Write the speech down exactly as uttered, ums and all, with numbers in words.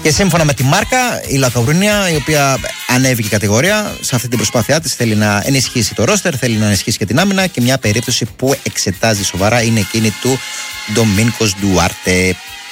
Και σύμφωνα με τη Μάρκα, η Λακαουρίνια, η οποία ανέβηκε κατηγορία, σε αυτή την προσπάθειά της θέλει να ενισχύσει το ρόστερ, θέλει να ενισχύσει και την άμυνα, και μια περίπτωση που εξετάζει σοβαρά είναι εκείνη του Ντομίνικος Ντουάρτε.